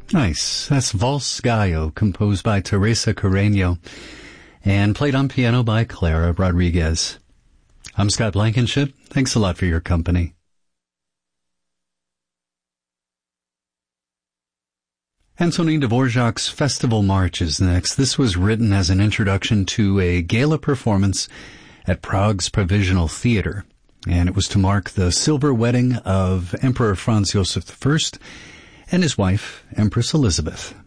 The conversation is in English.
Nice. That's Vals Gallo, composed by Teresa Carreño and played on piano by Clara Rodriguez. I'm Scott Blankenship. Thanks a lot for your company. Antonin Dvorak's Festival March is next. This was written as an introduction to a gala performance at Prague's Provisional Theater, and it was to mark the silver wedding of Emperor Franz Joseph I and his wife, Empress Elizabeth.